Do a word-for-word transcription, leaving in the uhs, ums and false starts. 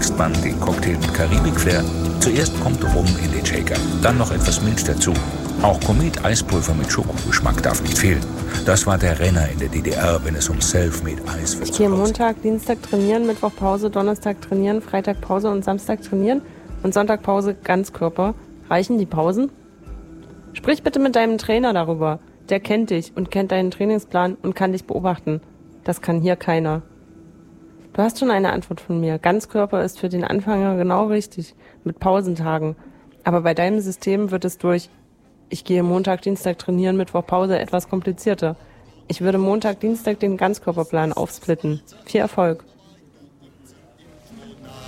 mixt man den Cocktail mit Karibik-Flair. Zuerst kommt Rum in den Shaker, dann noch etwas Milch dazu. Auch Komet-Eispulver mit Schokogeschmack darf nicht fehlen. Das war der Renner in der D D R, wenn es um Selfmade-Eis wird. Ich gehe Montag, Dienstag trainieren, Mittwoch Pause, Donnerstag trainieren, Freitag Pause und Samstag trainieren und Sonntag Pause Ganzkörper. Reichen die Pausen? Sprich bitte mit deinem Trainer darüber. Der kennt dich und kennt deinen Trainingsplan und kann dich beobachten. Das kann hier keiner. Du hast schon eine Antwort von mir. Ganzkörper ist für den Anfänger genau richtig, mit Pausentagen. Aber bei deinem System wird es durch ich gehe Montag, Dienstag trainieren, Mittwoch Pause etwas komplizierter. Ich würde Montag, Dienstag den Ganzkörperplan aufsplitten. Viel Erfolg!